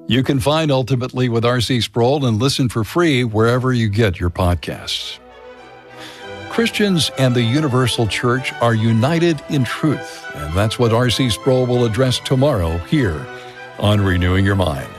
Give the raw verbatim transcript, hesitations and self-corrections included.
You can find Ultimately with R C Sproul and listen for free wherever you get your podcasts. Christians and the Universal Church are united in truth, and that's what R C Sproul will address tomorrow here on Renewing Your Mind.